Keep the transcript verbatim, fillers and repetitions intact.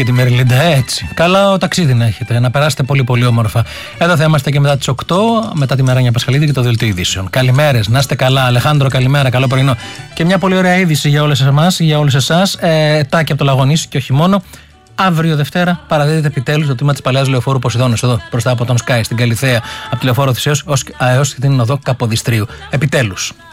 και τη Μεριλίντα. Έτσι. Καλά, ο ταξίδι να έχετε. Να περάσετε πολύ πολύ όμορφα. Εδώ θα είμαστε και μετά τις οκτώ, μετά τη Μεράνια Πασχαλίδη και το Δελτίο Ειδήσεων. Καλημέρες, να είστε καλά. Αλεχάνδρο, καλημέρα, καλό πρωινό. Και μια πολύ ωραία είδηση για όλες εμάς, για όλους εσάς. Ε, τάκι από το Λαγονίσι και όχι μόνο. Αύριο Δευτέρα παραδίδεται επιτέλους το τμήμα της παλαιάς λεωφόρου Ποσειδώνος εδώ μπροστά από τον Sky στην Καλιθέα, από τη λεωφόρο Θησέως έως την οδό Καποδιστρίου. Επιτέλους.